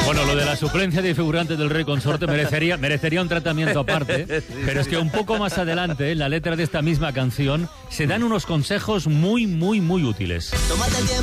Bueno, lo de la suplencia de figurantes del Rey Consorte merecería un tratamiento aparte, pero es que un poco más adelante, en la letra de esta misma canción, se dan unos consejos muy útiles.